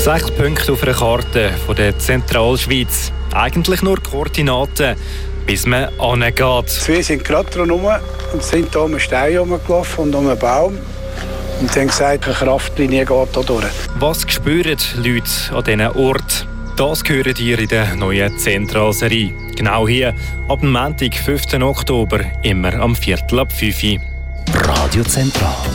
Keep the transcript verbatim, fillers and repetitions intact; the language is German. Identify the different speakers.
Speaker 1: Sechs Punkte auf einer Karte von der Zentralschweiz. Eigentlich nur Koordinaten, bis man hingeht.
Speaker 2: Wir sind gerade dran rum und sind hier um einen Stein herumgelaufen und um einen Baum. Und haben gesagt, eine Kraftlinie geht hier durch.
Speaker 1: Was spüren die Leute an diesen Orten? Das hören ihr in der neuen Zentralserie. Genau hier, ab dem Montag, fünften Oktober, immer am Viertel ab fünf Uhr.
Speaker 3: Radio Zentral.